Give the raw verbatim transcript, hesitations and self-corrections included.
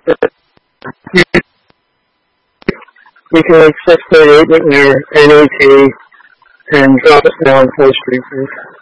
You, you can like six point eight with your N A T and drop it down full street, please.